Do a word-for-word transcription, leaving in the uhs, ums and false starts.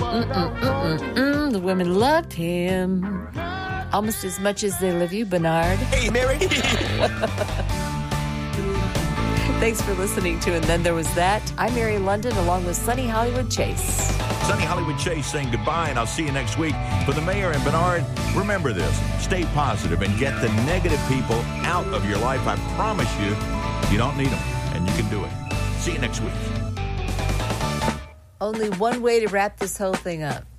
Mm-mm-mm-mm-mm. The women loved him almost as much as they love you, Bernard. Hey, Mary. Thanks for listening to And Then There Was That. I'm Mary London along with Sunny Hollywood Chase. Sunny Hollywood Chase saying goodbye, and I'll see you next week. For the mayor and Bernard, remember this. Stay positive and get the negative people out of your life. I promise you, you don't need them, and you can do it. See you next week. Only one way to wrap this whole thing up.